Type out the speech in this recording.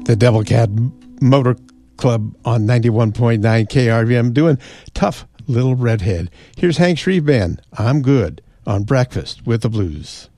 The Devil Cat Motor Club on 91.9 KRVM doing Tough Little Redhead. Here's Hank Shreve Band, I'm Good, on Breakfast with the Blues.